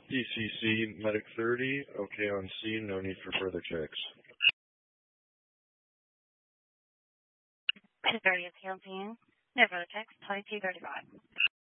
DCC, Medic 30, okay on scene, no need for further checks. Medic 30 is on scene, no further checks, 2235.